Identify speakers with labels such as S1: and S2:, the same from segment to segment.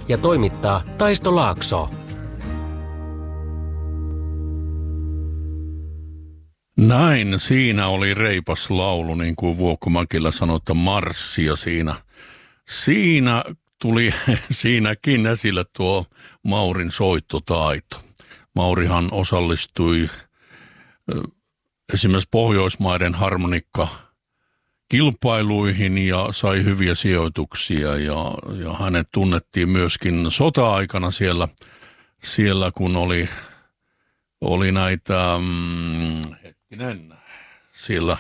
S1: ja toimittaa Taisto Laakso.
S2: Näin, siinä oli reipas laulu, niin kuin Vuokko Mäkilä sanoi, että marssia siinä tuli siinäkin esille tuo Maurin soittotaito. Maurihan osallistui esimerkiksi Pohjoismaiden harmonikkakilpailuihin ja sai hyviä sijoituksia ja hänet tunnettiin myöskin sota-aikana siellä kun oli näitä, siellä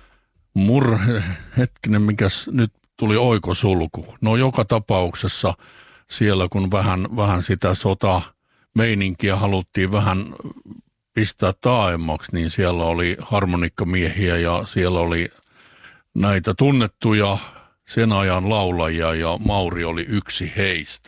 S2: mikäs nyt tuli oikosulku. No joka tapauksessa siellä kun vähän sitä sotameininkiä haluttiin vähän pistää taaemmaksi, niin siellä oli harmonikkamiehiä ja siellä oli näitä tunnettuja sen ajan laulajia ja Mauri oli yksi heistä.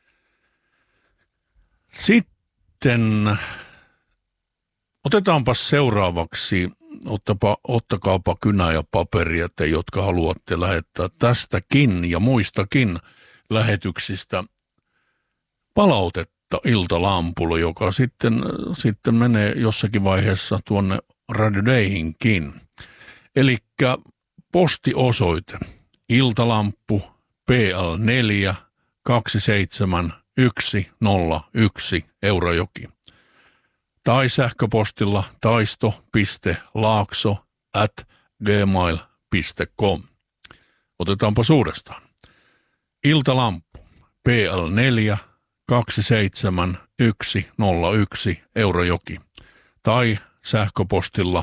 S2: Sitten otetaanpas seuraavaksi, ottakaapa kynä ja paperia, te jotka haluatte lähettää tästäkin ja muistakin lähetyksistä palautetta Iltalampulle, joka sitten menee jossakin vaiheessa tuonne Radio Dayhinkin. Elikkä postiosoite Iltalampu PL4 27101 Eurajoki. Tai sähköpostilla taisto.laakso@gmail.com. Otetaanpa uudestaan. Iltalampu PL4 27101 Eurajoki. Tai sähköpostilla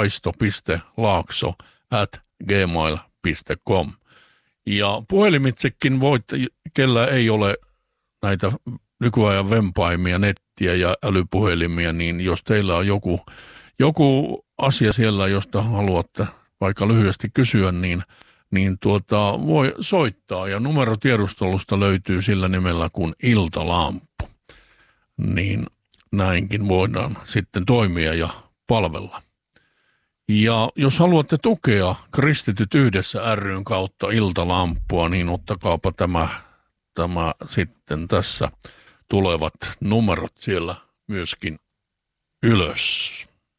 S2: taisto.laakso@gmail.com. Ja puhelimitsekin kellä ei ole näitä nykyajan vempaimia, nettiä ja älypuhelimia, niin jos teillä on joku asia siellä, josta haluatte vaikka lyhyesti kysyä, niin voi soittaa. Ja numero tiedustelusta löytyy sillä nimellä kuin Iltalampu. Niin näinkin voidaan sitten toimia ja palvella. Ja jos haluatte tukea Kristityt yhdessä ry:n kautta Iltalampua, niin ottakaapa tämä sitten tässä tulevat numerot siellä myöskin ylös.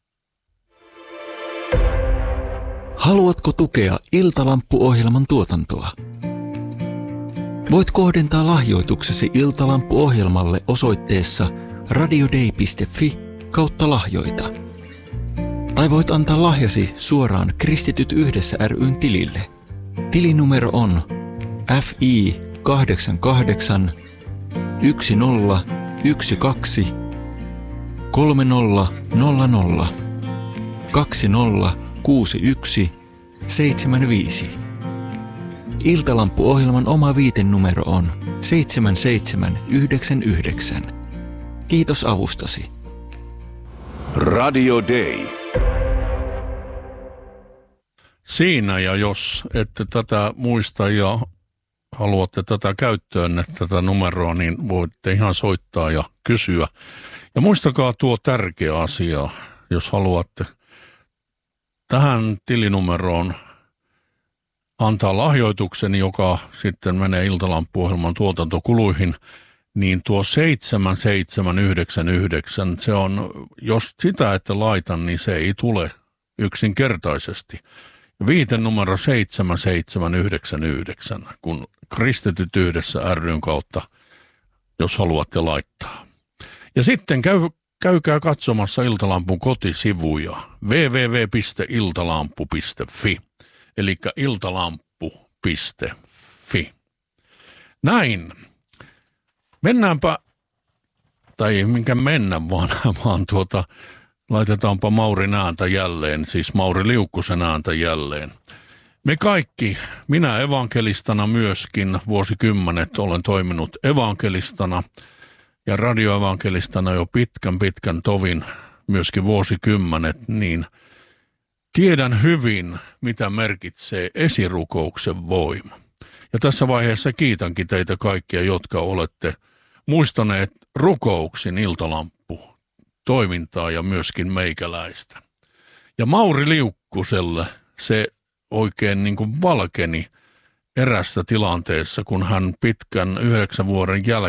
S3: Haluatko tukea Iltalampu-ohjelman tuotantoa? Voit kohdentaa lahjoituksesi Iltalampu-ohjelmalle osoitteessa radiodei.fi/lahjoita. Tai voit antaa lahjasi suoraan Kristityt yhdessä ry:n tilille. Tilinumero on FI 88 1012 3000 2061 75. Iltalampu-ohjelman oma viitenumero on 7799. Kiitos avustasi.
S4: Radio Day.
S2: Siinä, ja jos ette tätä muista ja haluatte tätä käyttöönne, tätä numeroa, niin voitte ihan soittaa ja kysyä. Ja muistakaa tuo tärkeä asia, jos haluatte tähän tilinumeroon antaa lahjoituksen, joka sitten menee Iltalampu-ohjelman tuotantokuluihin, niin tuo 7799, se on, jos sitä ette laita, niin se ei tule yksinkertaisesti. Viitenumero 7799, kun Kristityt yhdessä ry:n kautta, jos haluatte laittaa. Ja sitten käykää katsomassa Iltalampun kotisivuja www.iltalampu.fi, eli iltalampu.fi. Näin. Mennäänpä, tai minkä mennä, vaan laitetaanpa Maurin ääntä jälleen, siis Mauri Liukkosen ääntä jälleen. Me kaikki, minä evankelistana myöskin, vuosikymmenet olen toiminut evankelistana ja radioevankelistana jo pitkän tovin, myöskin vuosikymmenet, niin tiedän hyvin, mitä merkitsee esirukouksen voima. Ja tässä vaiheessa kiitänkin teitä kaikkia, jotka olette muistaneet rukouksin Iltalampu-toimintaa ja myöskin meikäläistä. Ja Mauri Liukkoselle se oikein niin kuin valkeni erässä tilanteessa, kun hän pitkän 9 vuoden jälkeen